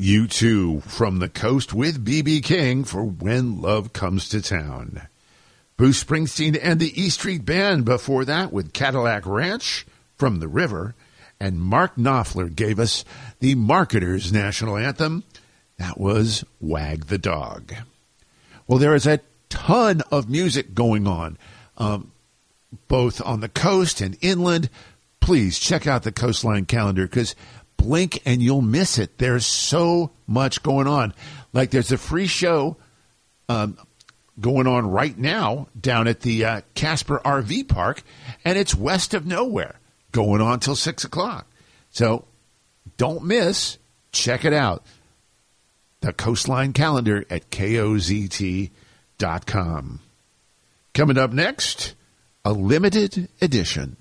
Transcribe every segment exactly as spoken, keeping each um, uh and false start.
U two from the coast with B B King for When Love Comes to Town. Bruce Springsteen and the E Street Band before that with Cadillac Ranch from the river. And Mark Knopfler gave us the Marketers' national anthem. That was Wag the Dog. Well, there is a ton of music going on, um, both on the coast and inland. Please check out the Coastline calendar because blink and you'll miss it. There's so much going on. Like there's a free show um, going on right now down at the uh, Casper R V Park, and it's west of nowhere, going on till six o'clock. So don't miss. Check it out. The Coastline calendar at K O Z T dot com. Coming up next, a limited edition.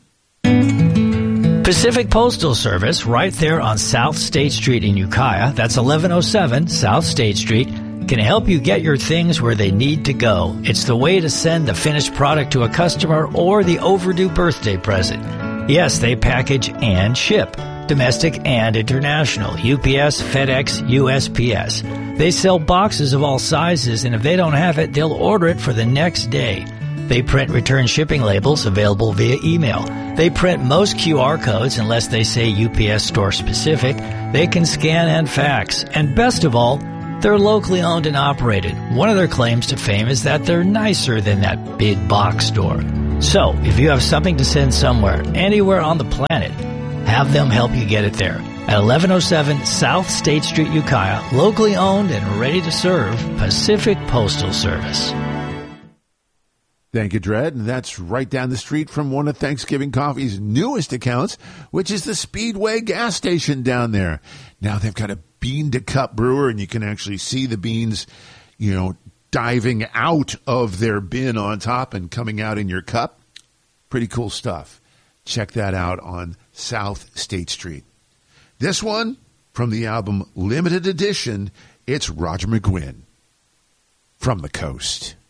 Pacific Postal Service, right there on South State Street in Ukiah, that's eleven oh seven South State Street, can help you get your things where they need to go. It's the way to send the finished product to a customer or the overdue birthday present. Yes, they package and ship, domestic and international, U P S, FedEx, U S P S. They sell boxes of all sizes, and if they don't have it, they'll order it for the next day. They print return shipping labels available via email. They print most Q R codes unless they say U P S store specific. They can scan and fax. And best of all, they're locally owned and operated. One of their claims to fame is that they're nicer than that big box store. So, if you have something to send somewhere, anywhere on the planet, have them help you get it there. At eleven oh seven South State Street, Ukiah, locally owned and ready to serve, Pacific Postal Service. Thank you, Dred. And that's right down the street from one of Thanksgiving Coffee's newest accounts, which is the Speedway gas station down there. Now they've got a bean-to-cup brewer, and you can actually see the beans, you know, diving out of their bin on top and coming out in your cup. Pretty cool stuff. Check that out on South State Street. This one, from the album Limited Edition, it's Roger McGuinn from the coast.